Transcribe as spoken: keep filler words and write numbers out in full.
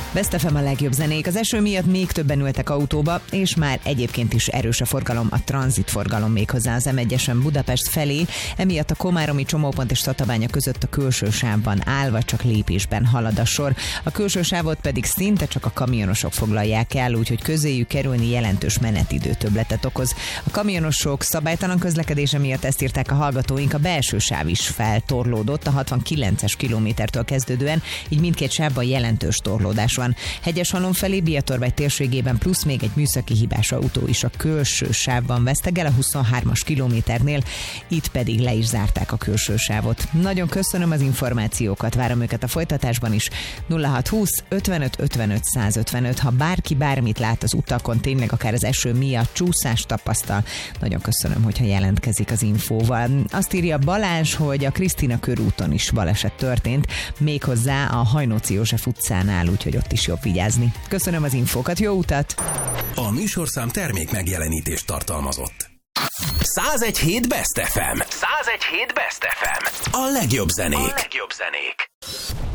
Best ef em a legjobb zenék. Az eső miatt még többen ültek autóba, és már egyébként is erős a forgalom, a tranzitforgalom méghozzá az em egyesen Budapest felé, emiatt a komáromi csomópont és Tatabánya között a külső sávban áll, vagy csak lépésben halad a sor. A külső sávot pedig szinte csak a kamionosok foglalják el, úgyhogy közéjük kerülni jelentős menetidő többletet okoz. A kamionosok szabálytalan közlekedése miatt, ezt írták a hallgatóink, a belső sáv is feltorlódott a hatvankilences kilométertől kezdődően, így mindkét sávban jelentős torlódás van. Hegyeshalom felé Biatorbágy térségében plusz még egy műszaki hibás autó is a külső sávban vesztegel a huszonhármas kilométernél, itt pedig le is zárták a külső sávot. Nagyon köszönöm az információkat, várom őket a folytatásban is. nulla hat húsz ötvenöt ötvenöt százötvenöt, ha bárki bármit lát az utakon, tényleg akár az eső miatt csúszást tapasztal, nagyon köszönöm, hogyha jelentkezik az infóval. Azt írja Balázs, hogy a Krisztina körúton is baleset történt, méghozzá a Hajnóci József utcánál, úgyhogy ott is jobb vigyázni. Köszönöm az infókat, jó utat! A műsorszám termék megjelenítést tartalmazott. százegy hét Best ef em. százegy hét Best ef em. A legjobb zenék. A legjobb zenék.